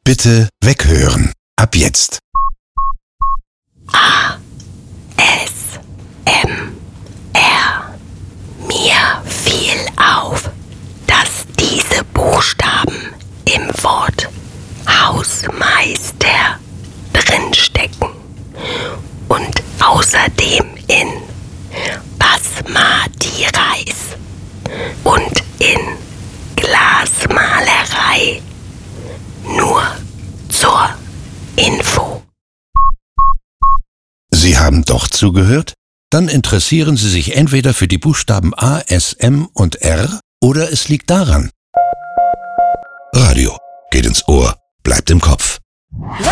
Bitte weghören. Ab jetzt. ASMR. Mir fiel auf, dass diese Buchstaben im Wort Hausmeister drinstecken und außerdem in Basmati Reis und in Glasmalerei. Nur zur Info. Sie haben doch zugehört? Dann interessieren Sie sich entweder für die Buchstaben A, S, M und R oder es liegt daran. Radio geht ins Ohr, bleibt im Kopf.